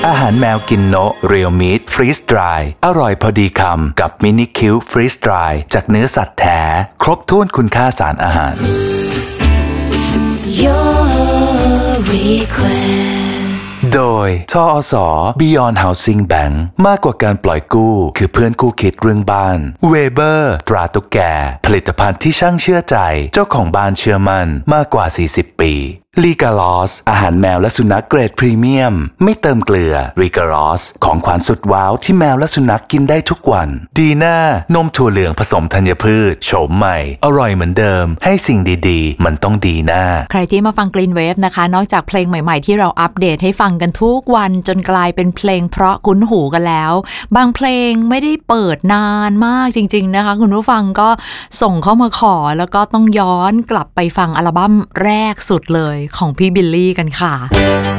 อาหารแมวกินโนะเรียลมีทฟรีสดรายอร่อยพอดีคำกับมินิคิวฟรีสดรายจากเนื้อสัตว์แท้ครบถ้วนคุณค่าสารอาหาร Your request โดยทอส. Beyond Housing Bank มากกว่าการปล่อยกู้คือเพื่อนคู่คิดเรื่องบ้านเวเบอร์ตราตุ๊กแกผลิตภัณฑ์ที่ช่างเชื่อใจเจ้าของบ้านเชื่อมั่นมากกว่า40ปีลีกาลอสอาหารแมวและสุนัขเกรดพรีเมียมไม่เติมเกลือลีกาลอสของขวัญสุดว้าวที่แมวและสุนัขกินได้ทุกวันดีน่านมถั่วเหลืองผสมธัญพืชโฉมใหม่อร่อยเหมือนเดิมให้สิ่งดีๆมันต้องดีน่าใครที่มาฟัง Green Wave นะคะนอกจากเพลงใหม่ๆที่เราอัปเดตให้ฟังกันทุกวันจนกลายเป็นเพลงเพราะคุ้นหูกันแล้วบางเพลงไม่ได้เปิดนานมากจริงๆนะคะคุณผู้ฟังก็ส่งเข้ามาขอแล้วก็ต้องย้อนกลับไปฟังอัลบั้มแรกสุดเลยของพี่บิลลี่กันค่ะ